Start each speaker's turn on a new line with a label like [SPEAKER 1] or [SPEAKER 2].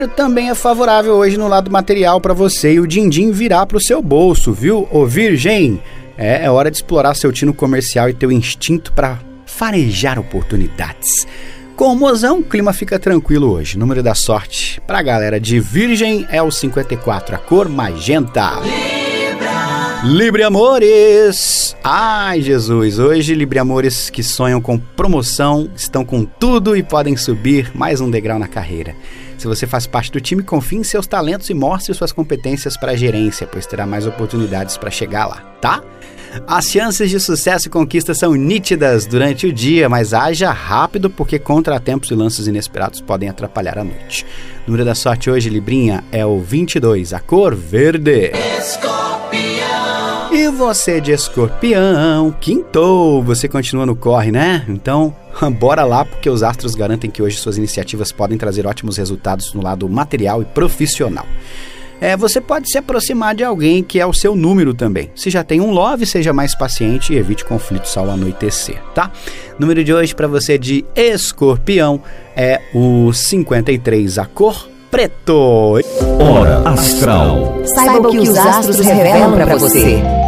[SPEAKER 1] Também é favorável hoje no lado material para você e o din-din virá para o seu bolso, viu? Ô Virgem, é hora de explorar seu tino comercial e teu instinto para farejar oportunidades. Com o mozão, o clima fica tranquilo hoje. O número da sorte para a galera de Virgem é o 54, a cor magenta. Libriamores! Ai, Jesus! Hoje, Libriamores que sonham com promoção, estão com tudo e podem subir mais um degrau na carreira. Se você faz parte do time, confie em seus talentos e mostre suas competências para a gerência, pois terá mais oportunidades para chegar lá, tá? As chances de sucesso e conquista são nítidas durante o dia, mas haja rápido porque contratempos e lances inesperados podem atrapalhar a noite. O número da sorte hoje, Librinha, é o 22, a cor verde. E você de Escorpião, quintou, você continua no corre, né? Então, bora lá, porque os astros garantem que hoje suas iniciativas podem trazer ótimos resultados no lado material e profissional. Você pode se aproximar de alguém que é o seu número também. Se já tem um love, seja mais paciente e evite conflitos ao anoitecer, tá? O número de hoje para você de Escorpião é o 53, a cor preto.
[SPEAKER 2] Hora Astral.
[SPEAKER 3] Saiba o que os astros revelam para você.